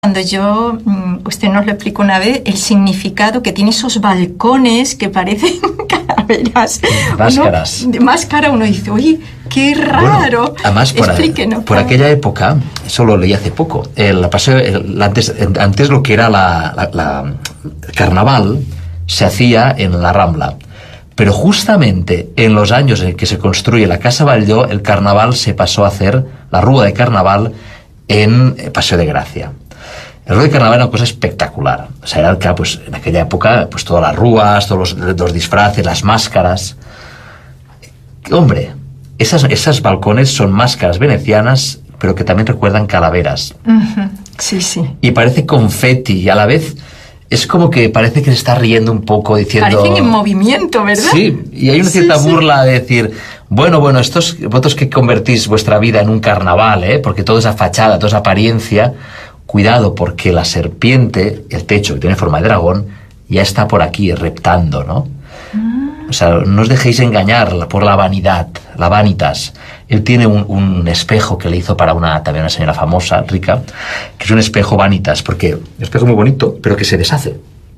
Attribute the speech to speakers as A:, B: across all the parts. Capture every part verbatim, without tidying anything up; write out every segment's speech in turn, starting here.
A: Cuando yo, usted nos lo explicó una vez, el significado que tiene esos balcones que parecen calaveras.
B: Máscaras.
A: Uno, de máscara, uno dice, oye, qué raro.
B: Bueno, además, por,
A: Explíquenos.
B: por aquella época, eso lo leí hace poco, el, paseo, el, antes, antes lo que era la, la, la el carnaval se hacía en la Rambla. Pero justamente en los años en que se construye la Casa Batlló, el carnaval se pasó a hacer, la rúa de carnaval, en Paseo de Gracia. El rúa de carnaval era una cosa espectacular. O sea, era que, pues, en aquella época, pues todas las rúas, todos los, los disfraces, las máscaras. Hombre, esas, esas balcones son máscaras venecianas, pero que también recuerdan calaveras.
A: Uh-huh. Sí, sí.
B: Y parece confeti, y a la vez es como que parece que se está riendo un poco, diciendo...
A: Parecen en movimiento, ¿verdad?
B: Sí, y hay una cierta sí, burla sí. de decir, bueno, bueno, estos vosotros que convertís vuestra vida en un carnaval, ¿eh? Porque toda esa fachada, toda esa apariencia, cuidado, porque la serpiente, el techo que tiene forma de dragón, ya está por aquí reptando, ¿no? Mm. O sea, no os dejéis engañar por la vanidad, la vanitas. Él tiene un, un espejo que le hizo para una también una señora famosa, rica, que es un espejo vanitas, porque un espejo muy bonito, pero que se deshace.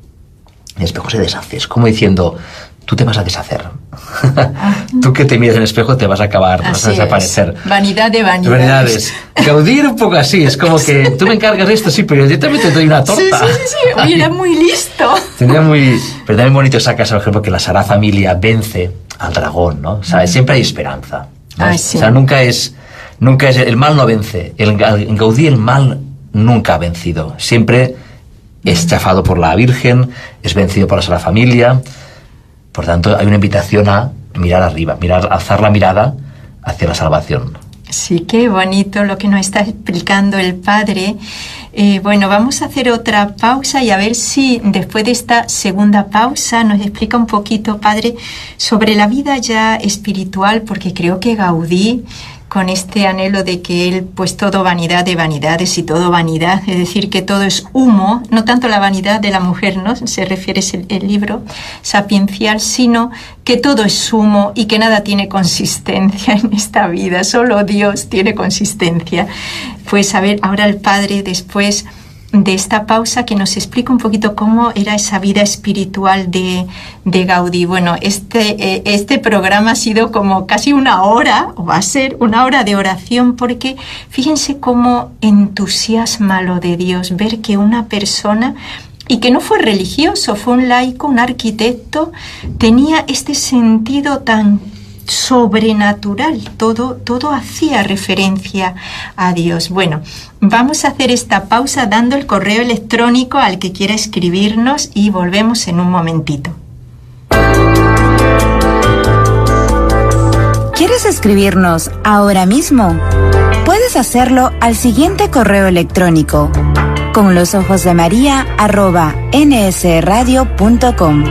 B: El espejo se deshace, es como diciendo, tú te vas a deshacer. Ah. Tú que te miras en el espejo te vas a acabar,
A: así
B: vas a desaparecer.
A: Es. Vanidad de vanidades.
B: Vanidades. Gaudí un poco así, es como que tú me encargas esto, sí, pero yo también te doy una torta.
A: Sí, sí, sí, sí. Oye, era muy listo.
B: Tenía muy... Pero también bonito esa casa, por ejemplo, que la Sagrada Familia vence al dragón, ¿no? O sea, siempre hay esperanza, ¿no?
A: Ay, sí.
B: O sea, nunca es... Nunca es... El mal no vence. El, en Gaudí el mal nunca ha vencido. Siempre es chafado por la Virgen, es vencido por la Sagrada Familia. Por tanto, hay una invitación a mirar arriba, mirar, alzar la mirada hacia la salvación.
A: Sí, qué bonito lo que nos está explicando el Padre. Eh, bueno, vamos a hacer otra pausa y a ver si después de esta segunda pausa nos explica un poquito, Padre, sobre la vida ya espiritual, porque creo que Gaudí, con este anhelo de que él, pues todo vanidad de vanidades y todo vanidad, es decir, que todo es humo, no tanto la vanidad de la mujer, ¿no? Se refiere el, el libro sapiencial, sino que todo es humo y que nada tiene consistencia en esta vida, solo Dios tiene consistencia. Pues a ver, ahora el Padre, después de esta pausa, que nos explica un poquito cómo era esa vida espiritual de, de Gaudí. Bueno, este, eh, este programa ha sido como casi una hora, o va a ser una hora de oración, porque fíjense cómo entusiasma lo de Dios, ver que una persona, y que no fue religioso, fue un laico, un arquitecto, tenía este sentido tan sobrenatural, todo, todo hacía referencia a Dios. Bueno, vamos a hacer esta pausa dando el correo electrónico al que quiera escribirnos y volvemos en un momentito.
C: ¿Quieres escribirnos ahora mismo? Puedes hacerlo al siguiente correo electrónico, con los ojos de María arroba nsradio punto com.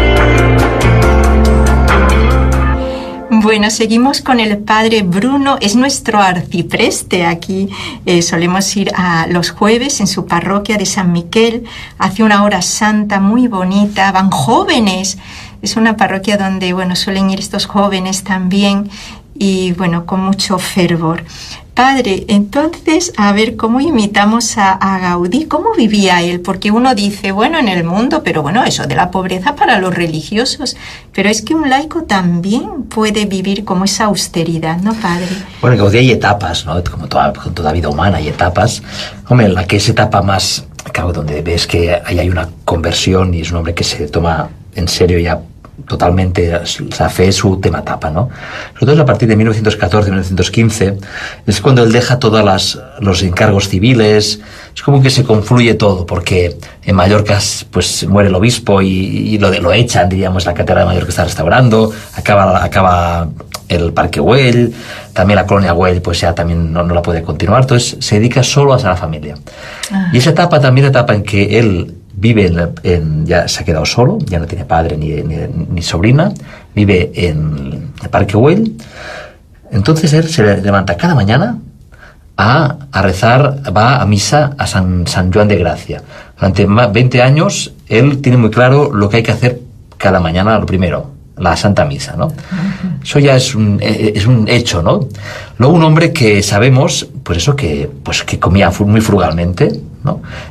A: Bueno, seguimos con el Padre Bruno, es nuestro arcipreste aquí. Eh, solemos ir a los jueves en su parroquia de San Miquel, hace una hora santa muy bonita, van jóvenes. Es una parroquia donde, bueno, suelen ir estos jóvenes también y, bueno, con mucho fervor. Padre, entonces, a ver, ¿cómo imitamos a, a Gaudí? ¿Cómo vivía él? Porque uno dice, bueno, en el mundo, pero bueno, eso de la pobreza para los religiosos. Pero es que un laico también puede vivir como esa austeridad, ¿no, Padre?
B: Bueno, en Gaudí hay etapas, ¿no? Como toda, con toda vida humana hay etapas. Hombre, la que es etapa más, claro, donde ves que ahí hay una conversión y es un hombre que se toma en serio ya totalmente, la fe es su tema tapa, ¿no? Sobre todo a partir de mil novecientos catorce, mil novecientos quince, es cuando él deja todos las, los encargos civiles, es como que se confluye todo, porque en Mallorca pues muere el obispo y, y lo, lo echan, diríamos, la catedral de Mallorca está restaurando, acaba, acaba el Parque Güell, también la colonia Güell pues ya también no, no la puede continuar, entonces se dedica solo a la familia. Ah. Y esa etapa también es la etapa en que él vive en, en, ya se ha quedado solo, ya no tiene padre ni, ni, ni sobrina, vive en el Parque Güell. Entonces él se levanta cada mañana a, a rezar, va a misa a San, San Juan de Gracia. Durante veinte años él tiene muy claro lo que hay que hacer cada mañana, lo primero, la Santa Misa, ¿no? Uh-huh. Eso ya es un, es un hecho, ¿no? Luego un hombre que sabemos, pues eso, que, pues que comía muy frugalmente, ¿no? ¿no?